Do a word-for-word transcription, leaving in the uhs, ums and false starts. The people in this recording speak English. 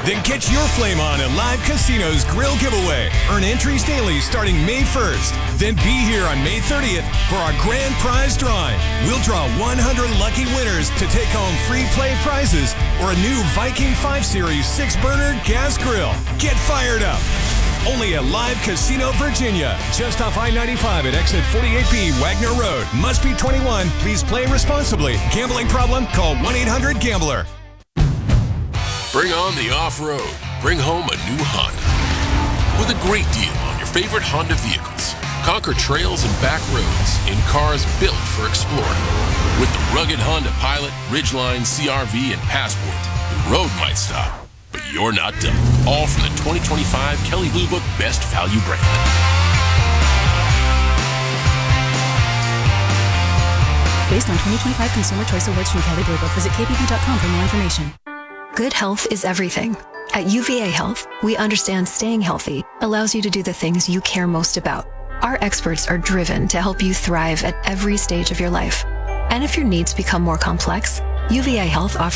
Then get your flame on at Live Casino's Grill Giveaway. Earn entries daily starting May first. Then be here on May thirtieth for our grand prize drawing. We'll draw one hundred lucky winners to take home free play prizes or a new Viking five Series six burner gas grill. Get fired up. Only at Live Casino Virginia, just off I ninety-five at exit forty-eight B Wagner Road. Must be twenty-one. Please play responsibly. Gambling problem? Call one eight hundred gambler. Bring on the off-road. Bring home a new Honda. With a great deal on your favorite Honda vehicles. Conquer trails and back roads in cars built for exploring. With the rugged Honda Pilot, Ridgeline, C R V, and Passport, the road might stop, but you're not done. All from the twenty twenty-five Kelley Blue Book Best Value brand. Based on twenty twenty-five Consumer Choice Awards from Kelley Blue Book, visit k b b dot com for more information. Good health is everything. At U V A Health, we understand staying healthy allows you to do the things you care most about. Our experts are driven to help you thrive at every stage of your life. And if your needs become more complex, U V A Health offers